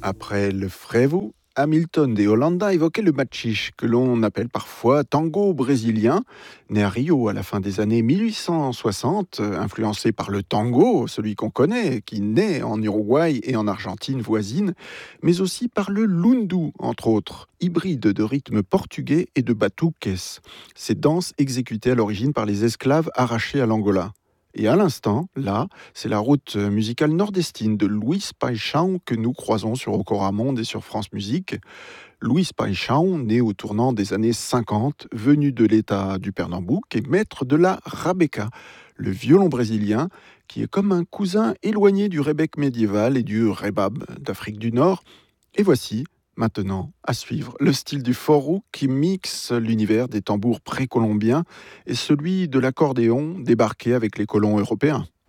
Après le frevo, Hamilton de Holanda évoquait le machiche, que l'on appelle parfois tango brésilien, né à Rio à la fin des années 1860, influencé par le tango, celui qu'on connaît, qui naît en Uruguay et en Argentine voisine, mais aussi par le lundu, entre autres, hybride de rythmes portugais et de batuques, ces danses exécutées à l'origine par les esclaves arrachés à l'Angola. Et à l'instant, là, c'est la route musicale nordestine de Luis Paixão que nous croisons sur Okora Monde et sur France Musique. Luis Paixão, né au tournant des années 50, venu de l'État du Pernambouc et maître de la rabeca, le violon brésilien qui est comme un cousin éloigné du rebec médiéval et du rebab d'Afrique du Nord. Et voici, maintenant, à suivre, le style du forró qui mixe l'univers des tambours précolombiens et celui de l'accordéon débarqué avec les colons européens.